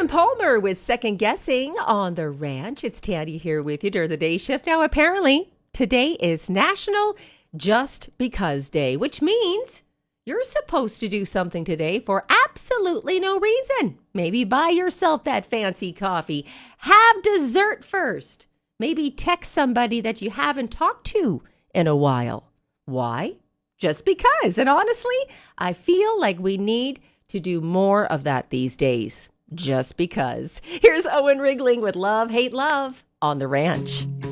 Adam Palmer with Second Guessing on the Ranch. It's Tandy here with you during the day shift. Now, apparently, today is National Just Because Day, which means you're supposed to do something today for absolutely no reason. Maybe buy yourself that fancy coffee. Have dessert first. Maybe text somebody that you haven't talked to in a while. Why? Just because. And honestly, I feel like we need to do more of that these days. Just because. Here's Owen Rigling with Love, Hate, Love on the Ranch.